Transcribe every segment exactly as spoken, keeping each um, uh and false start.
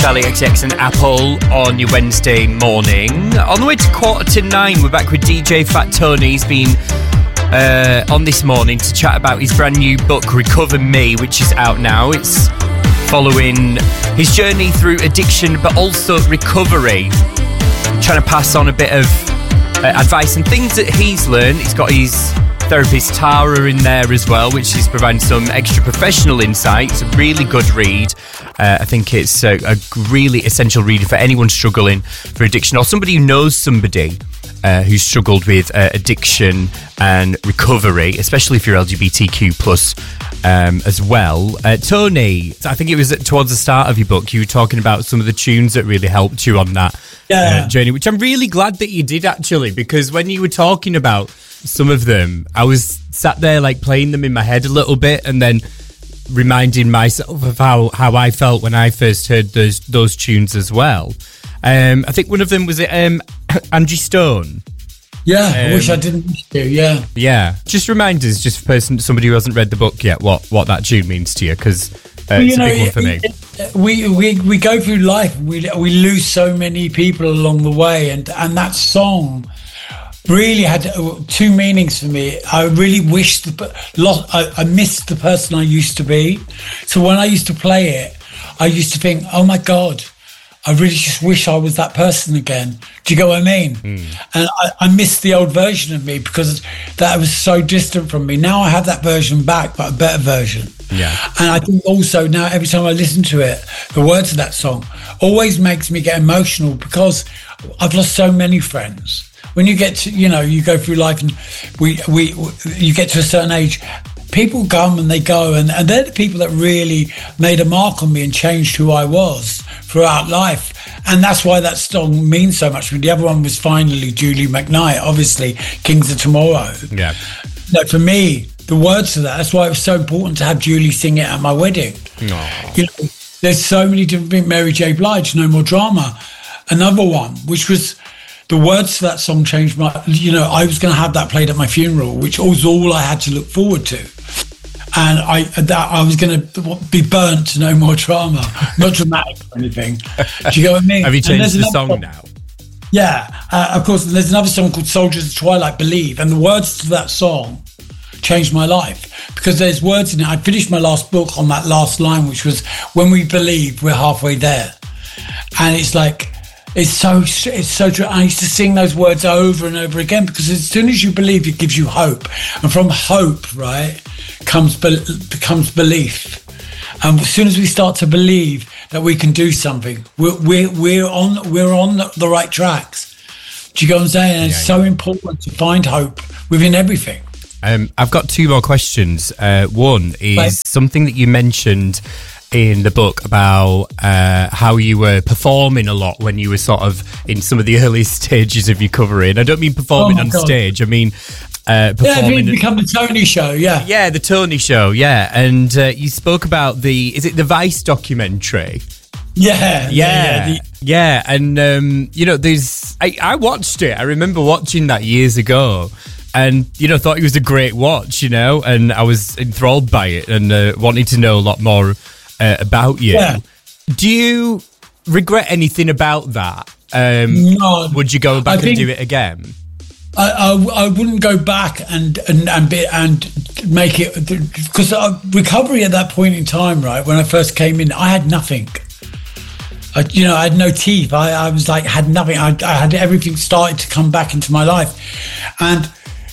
Charlie X C X and Apple on your Wednesday morning. On the way to quarter to nine, we're back with D J Fat Tony. He's been uh, on this morning to chat about his brand new book, Recover Me, which is out now. It's following his journey through addiction, but also recovery. Trying to pass on a bit of uh, advice and things that he's learned. He's got his therapist Tara in there as well, which is providing some extra professional insight. It's a really good read. Uh, I think it's a, a really essential read for anyone struggling for addiction or somebody who knows somebody uh, who's struggled with uh, addiction and recovery, especially if you're L G B T Q plus um, as well. Uh, Tony, I think it was towards the start of your book, you were talking about some of the tunes that really helped you on that yeah. uh, journey, which I'm really glad that you did, actually, because when you were talking about some of them, I was sat there like playing them in my head a little bit and then reminding myself of how, how I felt when I first heard those those tunes as well. Um, I think one of them was um, Angie Stone. Yeah, um, I wish I didn't used to, yeah. Yeah, just remind us, just for person, somebody who hasn't read the book yet, what, what that tune means to you, because uh, well, it's know, a big one for me. It, we, we we go through life, we we lose so many people along the way, and, and that song really had two meanings for me. I really wished, the, lost, I, I missed the person I used to be. So when I used to play it, I used to think, oh my God, I really just wish I was that person again. Do you get what I mean? Mm. And I, I missed the old version of me because that was so distant from me. Now I have that version back, but a better version. Yeah. And I think also now every time I listen to it, the words of that song always makes me get emotional because I've lost so many friends. When you get to, you know, you go through life and we, we, you get to a certain age, people come and they go, and, and they're the people that really made a mark on me and changed who I was throughout life. And that's why that song means so much. The other one was finally Julie McKnight, obviously, Kings of Tomorrow. Yeah. No, for me, the words to that, that's why it was so important to have Julie sing it at my wedding. Aww. You know, there's so many different things. Mary J. Blige, No More Drama. Another one, which was... The words to that song changed my, you know, I was going to have that played at my funeral, which was all I had to look forward to. And I that I was going to be burnt to No More Drama. Not dramatic or anything. Do you get what I mean? Have you changed the song song, now? Yeah, uh, of course. There's another song called Soldiers of Twilight, Believe. And the words to that song changed my life because there's words in it. I finished my last book on that last line, which was, when we believe, we're halfway there. And it's like, It's so, it's so true. I used to sing those words over and over again because as soon as you believe, it gives you hope. And from hope, right, comes, becomes belief. And as soon as we start to believe that we can do something, we're, we're, we're on, we're on the right tracks. Do you get what I'm saying? And yeah, it's yeah. so important to find hope within everything. Um, I've got two more questions. Uh, one is right. something that you mentioned in the book about uh, how you were performing a lot when you were sort of in some of the early stages of your recovery. And I don't mean performing oh on God. stage. I mean uh, performing. Yeah, it become the Tony Show. Yeah, yeah, the Tony Show. Yeah, and uh, you spoke about the is it the Vice documentary? Yeah, yeah, yeah, the, yeah. And um, you know, there's I, I watched it. I remember watching that years ago. And, you know, thought it was a great watch, you know, and I was enthralled by it and uh, wanted to know a lot more uh, about you. Yeah. Do you regret anything about that? Um, no. Would you go back and do it again? I, I, I wouldn't go back and and and, be, and make it, because recovery at that point in time, right, when I first came in, I had nothing. I, you know, I had no teeth. I, I was like, had nothing. I, I had everything started to come back into my life. And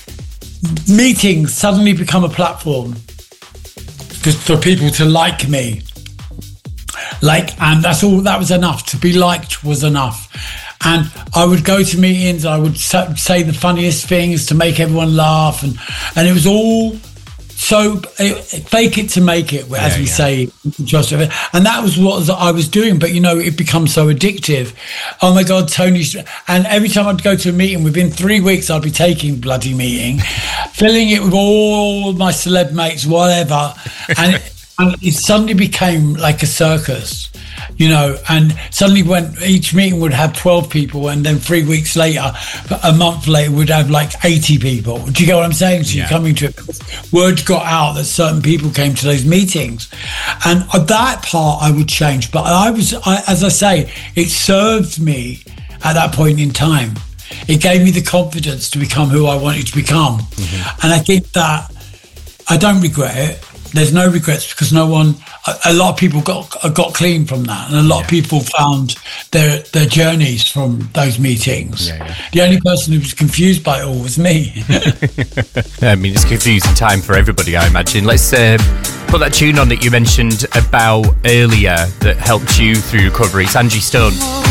meetings suddenly become a platform for, for people to like me. Like, and that's all, that was enough. To be liked was enough. And I would go to meetings, I would say the funniest things to make everyone laugh. And, and it was all so fake it to make it, as yeah, we yeah. say. Just and that was what I was doing. But, you know, it becomes so addictive. Oh, my God, Tony's... And every time I'd go to a meeting, within three weeks, I'd be taking bloody meeting, filling it with all my celeb mates, whatever. And, it, and it suddenly became like a circus. you know, and suddenly when each meeting would have twelve people, and then three weeks later, a month later, would have like eighty people. Do you get what I'm saying? So yeah. You're coming to it. Word got out that certain people came to those meetings, and that part I would change. But I was, I, as I say, it served me at that point in time. It gave me the confidence to become who I wanted to become. Mm-hmm. And I think that I don't regret it. There's no regrets, because no one, a, a lot of people got got clean from that, and a lot yeah. of people found their their journeys from those meetings. Yeah, yeah. The only person who was confused by it all was me. I mean, it's a confusing time for everybody, I imagine. Let's uh, put that tune on that you mentioned about earlier that helped you through recovery. It's Angie Stone.